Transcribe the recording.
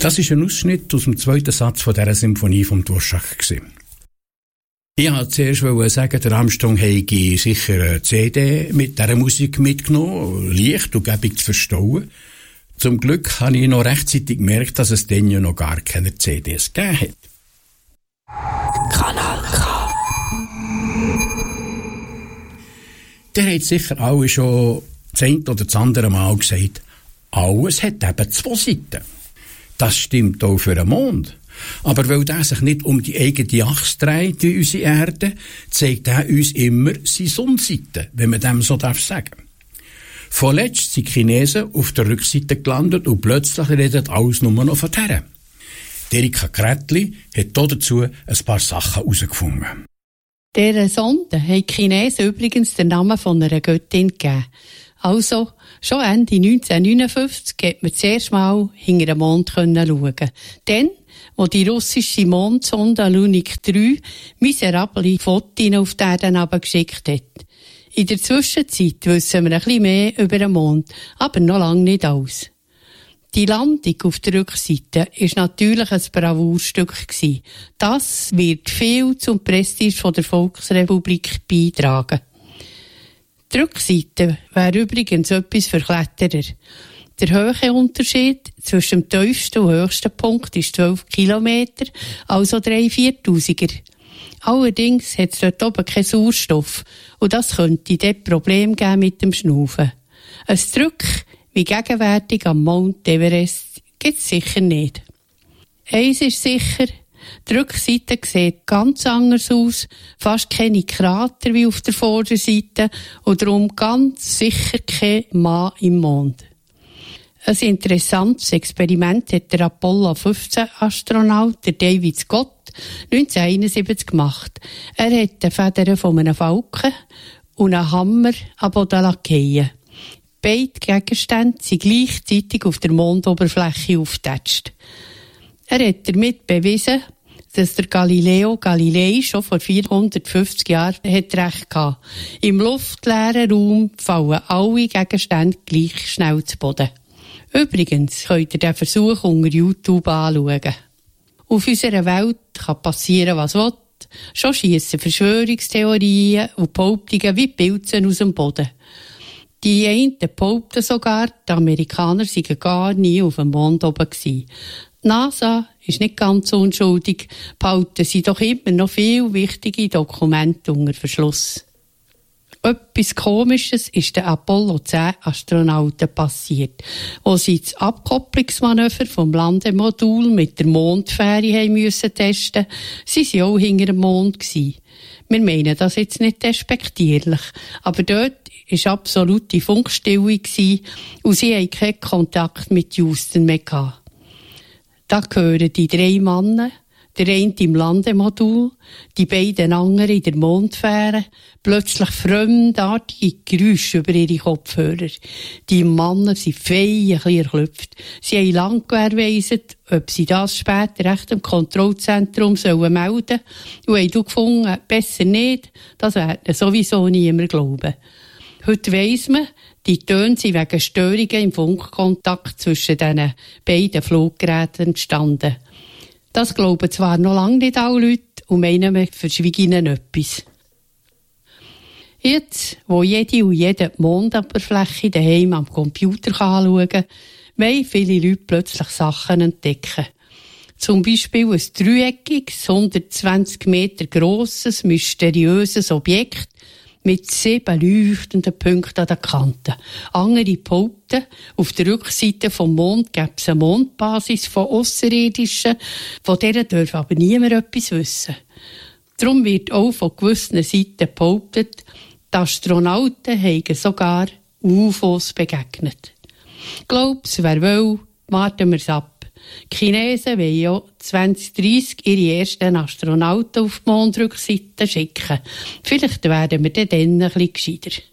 Das ist ein Ausschnitt aus dem zweiten Satz von dieser Symphonie vom Dvořák. Ich wollte zuerst sagen, der Armstrong hätte sicher eine CD mit dieser Musik mitgenommen, leicht und gäbig zu verstauen. Zum Glück habe ich noch rechtzeitig gemerkt, dass es dann ja noch gar keine CDs gegeben hat. Kanal K. Der hat sicher alle schon das eine oder das andere Mal gesagt, alles hat eben zwei Seiten. Das stimmt auch für den Mond. Aber weil der sich nicht um die eigene Achse dreht wie unsere Erde, zeigt er uns immer seine Sonnenseite, wenn man dem so sagen darf. Vorletzt sind die Chinesen auf der Rückseite gelandet und plötzlich redet alles nur noch von der. Erika Kretli hat dazu ein paar Sachen herausgefunden. Dieser Sonde haben die Chinesen übrigens den Namen von einer Göttin gegeben. Also, schon Ende 1959 konnte man das erste Mal hinter den Mond schauen. Dann, wo die russische Mondsonde Lunik 3 miserable Fotos auf die Erde geschickt hat. In der Zwischenzeit wissen wir ein bisschen mehr über den Mond, aber noch lange nicht alles. Die Landung auf der Rückseite war natürlich ein Bravourstück. Das wird viel zum Prestige der Volksrepublik beitragen. Die Rückseite wäre übrigens etwas für Kletterer. Der Höhenunterschied zwischen dem tiefsten und höchsten Punkt ist 12 Kilometer, also 3-4-Tausiger. Allerdings hat es dort oben keinen Sauerstoff und das könnte dort Probleme geben mit dem Schnaufen. Ein Druck wie gegenwärtig am Mount Everest gibt es sicher nicht. Eins ist sicher, die Rückseite sieht ganz anders aus, fast keine Krater wie auf der Vorderseite und darum ganz sicher kein Mann im Mond. Ein interessantes Experiment hat der Apollo 15 Astronaut, der David Scott, 1971 gemacht. Er hat die Federn von einem Falken und einen Hammer am Boden fallen. Beide Gegenstände sind gleichzeitig auf der Mondoberfläche aufgetatscht. Er hat damit bewiesen, dass der Galileo Galilei schon vor 450 Jahren recht hatte. Im luftleeren Raum fallen alle Gegenstände gleich schnell zu Boden. Übrigens könnt ihr den Versuch unter YouTube anschauen. Auf unserer Welt kann passieren, was will. Schon schiessen Verschwörungstheorien und Behauptungen wie Pilze aus dem Boden. Die einen behaupten sogar, die Amerikaner seien gar nie auf dem Mond oben gewesen. Die NASA ist nicht ganz unschuldig, behalten sie doch immer noch viele wichtige Dokumente unter Verschluss. Etwas Komisches ist den Apollo 10 Astronauten passiert, wo sie das Abkopplungsmanöver vom Landemodul mit der Mondfähre haben müssen testen. Sie waren auch hinter dem Mond gewesen. Wir meinen das jetzt nicht despektierlich, aber dort war absolute Funkstille und sie hatten keinen Kontakt mit Houston mehr gehabt. Da gehören die 3 Männer, der eine im Landemodul, die beiden anderen in der Mondfähre, plötzlich fremdartige Geräusche über ihre Kopfhörer. Die Männer sind fein erklüpft. Sie haben lange gewährt, ob sie das später recht im Kontrollzentrum melden sollen. Und haben gefunden, besser nicht, das werden sowieso niemand glauben. Heute weiss man, die Töne sind wegen Störungen im Funkkontakt zwischen diesen beiden Fluggeräten entstanden. Das glauben zwar noch lange nicht alle Leute und meinen, wir verschwiegen ihnen etwas. Jetzt, wo jede und jeder die Mondoberfläche daheim am Computer anschauen kann, wollen viele Leute plötzlich Sachen entdecken. Zum Beispiel ein dreieckiges, 120 Meter grosses, mysteriöses Objekt mit 7 leuchtenden Punkten an den Kanten. Andere behaupten, auf der Rückseite vom Mond gäbe es eine Mondbasis von Außerirdischen, von der darf aber niemand etwas wissen. Darum wird auch von gewissen Seiten behauptet, die Astronauten hätten sogar UFOs begegnet. Glaub's, wer will, warten wir's ab. Die Chinesen wollen ja 2030 ihre ersten Astronauten auf die Mondrückseite schicken. Vielleicht werden wir dann ein bisschen gescheiter.